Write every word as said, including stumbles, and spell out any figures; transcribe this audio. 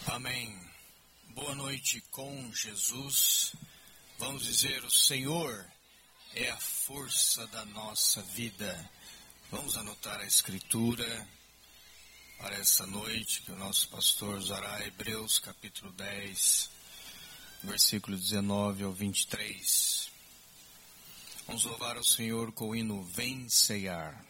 Amém. Boa noite com Jesus. Vamos dizer, o Senhor é a força da nossa vida. Vamos anotar a escritura para essa noite, que o nosso pastor usará Hebreus capítulo dez, versículo dezenove ao vinte e três. Vamos louvar o Senhor com o hino Vem Ceiar.